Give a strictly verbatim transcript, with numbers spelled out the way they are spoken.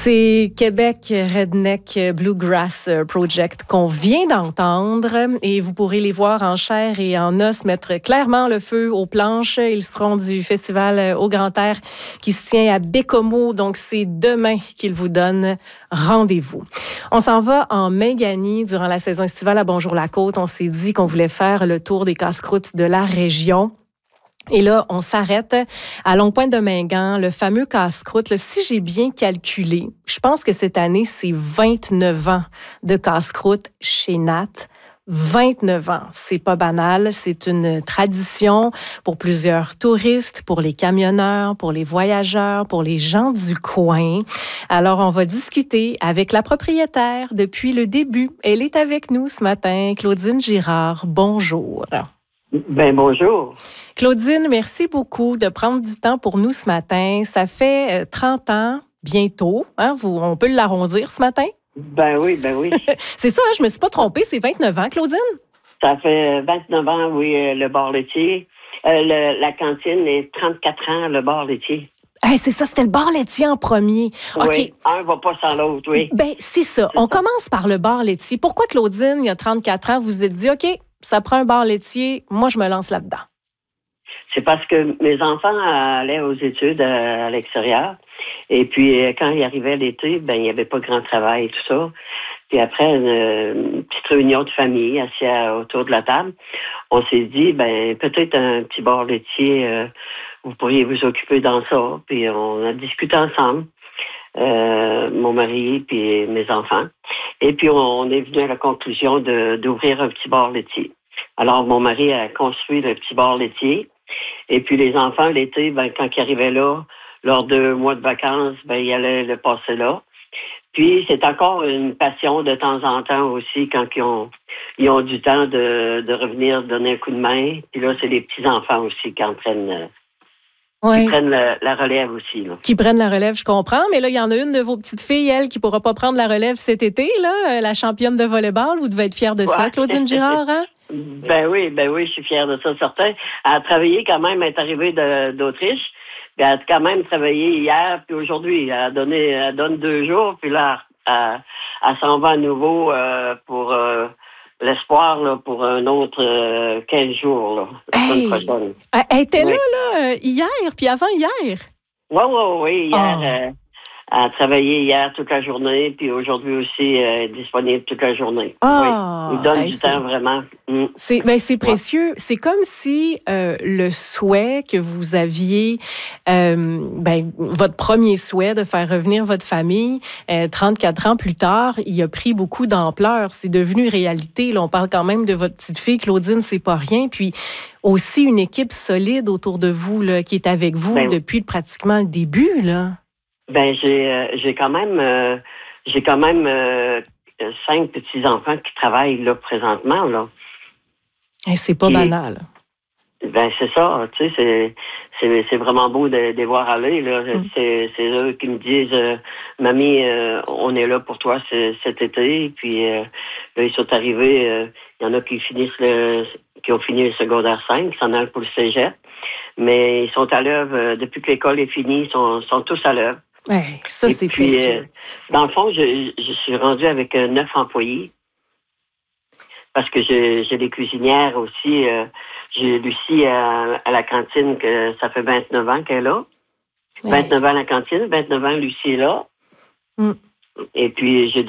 C'est Québec Redneck Bluegrass Project qu'on vient d'entendre et vous pourrez les voir en chair et en os mettre clairement le feu aux planches. Ils seront du festival au Grand Air qui se tient à Bécomo. Donc, c'est demain qu'ils vous donnent rendez-vous. On s'en va en Mingani durant la saison estivale à Bonjour-la-Côte. On s'est dit qu'on voulait faire le tour des casse-croûtes de la région. Et là, on s'arrête à Longue-Pointe-de-Mingan, le fameux casse-croûte. Là, si j'ai bien calculé, je pense que cette année, c'est vingt-neuf ans de casse-croûte chez Nat. vingt-neuf ans, c'est pas banal, c'est une tradition pour plusieurs touristes, pour les camionneurs, pour les voyageurs, pour les gens du coin. Alors, on va discuter avec la propriétaire depuis le début. Elle est avec nous ce matin, Claudine Girard. Bonjour. Ben bonjour. Claudine, merci beaucoup de prendre du temps pour nous ce matin. Ça fait trente ans, bientôt, hein, vous, on peut l'arrondir ce matin? Ben oui, ben oui. C'est ça, hein, je me suis pas trompée, c'est vingt-neuf ans, Claudine? Ça fait vingt-neuf ans, oui, euh, le bar laitier. Euh, le, la cantine est trente-quatre ans, le bar laitier. Hey, c'est ça, c'était le bar laitier en premier. Oui, OK. un va pas sans l'autre, oui. Ben, c'est ça. C'est on ça. Commence par le bar laitier. Pourquoi, Claudine, il y a trente-quatre ans, vous vous êtes dit, OK, ça prend un bar laitier, moi, je me lance là-dedans? C'est parce que mes enfants allaient aux études à, à l'extérieur. Et puis, quand ils arrivaient l'été, ben il n'y avait pas grand travail et tout ça. Puis après, une, une petite réunion de famille, assis à, autour de la table, on s'est dit, ben peut-être un petit bar laitier, euh, vous pourriez vous occuper dans ça. Puis on a discuté ensemble, euh, mon mari puis mes enfants. Et puis, on est venu à la conclusion de, d'ouvrir un petit bar laitier. Alors, mon mari a construit le petit bar laitier. Et puis, les enfants, l'été, ben, quand ils arrivaient là, lors de mois de vacances, ben, ils allaient le passer là. Puis, c'est encore une passion de temps en temps aussi, quand ils ont, ils ont du temps de, de revenir donner un coup de main. Puis là, c'est les petits-enfants aussi qui en prennent... Oui. Qui prennent la, la relève aussi. Là. Qui prennent la relève, je comprends. Mais là, il y en a une de vos petites filles, elle, qui ne pourra pas prendre la relève cet été, là, la championne de volleyball. Vous devez être fière de ouais. ça, Claudine Girard, hein? Ben oui, ben oui, je suis fière de ça, certain. Elle a travaillé quand même, elle est arrivée de, d'Autriche. Puis elle a quand même travaillé hier, puis aujourd'hui. Elle a donné, elle donne deux jours, puis là, elle, elle s'en va à nouveau euh, pour... Euh, l'espoir là, pour un autre euh, quinze jours, là, la hey, semaine prochaine. Elle était oui. là, là, hier, puis avant hier. Oui, oui, oui. Hier, oh. euh, elle a travaillé hier toute la journée, puis aujourd'hui aussi, elle est disponible toute la journée. Oh. Oui. Il donne hey, du c'est... temps, vraiment. Mm. C'est, ben, c'est précieux. Ouais. C'est comme si euh, le souhait que vous aviez, euh, ben, votre premier souhait de faire revenir votre famille, euh, trente-quatre ans plus tard, il a pris beaucoup d'ampleur. C'est devenu réalité. Là, on parle quand même de votre petite fille, Claudine, c'est pas rien. Puis aussi une équipe solide autour de vous, là, qui est avec vous ben, depuis pratiquement le début, là. Ben, j'ai, euh, j'ai quand même, euh, j'ai quand même euh, cinq petits-enfants qui travaillent, là, présentement, là. Et c'est pas Puis, banal. Ben, c'est ça, tu sais, c'est, c'est, c'est vraiment beau de, de les voir aller, là. Mm. C'est, c'est eux qui me disent, euh, Mamie, euh, on est là pour toi c- cet été. Puis, euh, là, ils sont arrivés, euh, il y en a qui finissent le, qui ont fini le secondaire cinq, qui s'en allent pour le cégep. Mais ils sont à l'œuvre, euh, depuis que l'école est finie, ils sont, sont tous à l'œuvre. Ouais, ça, Et c'est puis, précieux. Euh, dans le fond, je, je suis rendue avec euh, neuf employés. Parce que j'ai, j'ai des cuisinières aussi. Euh, j'ai Lucie à, à la cantine, que ça fait vingt-neuf ans qu'elle est là. Ouais. vingt-neuf ans à la cantine, vingt-neuf ans Lucie est là. Mm. Et puis, j'ai